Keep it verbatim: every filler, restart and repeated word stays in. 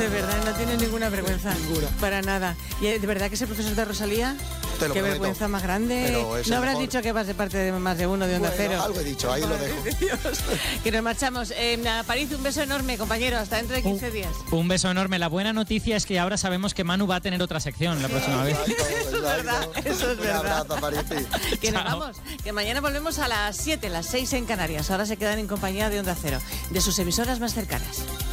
es verdad, no tienes ninguna vergüenza. Ninguna. Para nada. ¿Y de verdad que ese profesor de Rosalía? Te lo Qué prometo. vergüenza más grande. No habrás mejor. dicho que vas de parte de más de uno de Onda Bueno, Cero. algo he dicho, ahí lo dejo. Que nos marchamos. Eh, a París, un beso enorme, compañero. Hasta dentro de quince días. Un beso enorme. La buena noticia es que ahora sabemos que Manu va a tener otra sección la próxima vez. Eso es verdad, eso es Un verdad. abrazo, Parisi. Que nos Chao. vamos, que mañana volvemos a las siete, las seis en Canarias. Ahora se quedan en compañía de Onda Cero, de sus emisoras más cercanas.